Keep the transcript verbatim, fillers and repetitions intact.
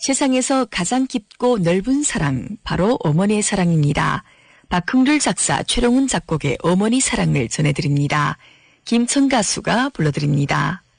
세상에서 가장 깊고 넓은 사랑, 바로 어머니의 사랑입니다. 박흥률 작사, 최룡훈 작곡의 어머니 사랑을 전해드립니다. 김천 가수가 불러드립니다.